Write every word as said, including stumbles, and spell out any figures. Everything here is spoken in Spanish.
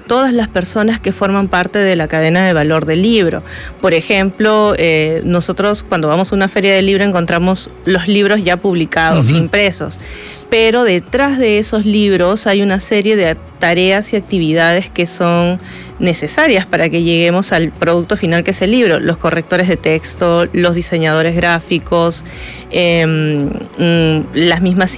todas las personas que forman parte de la cadena de valor del libro. Por ejemplo, eh, nosotros cuando vamos a una feria del libro encontramos los libros ya publicados, uh-huh. impresos, pero detrás de esos libros hay una serie de tareas y actividades que son necesarias para que lleguemos al producto final que es el libro. Los correctores de texto, los diseñadores gráficos, eh, las mismas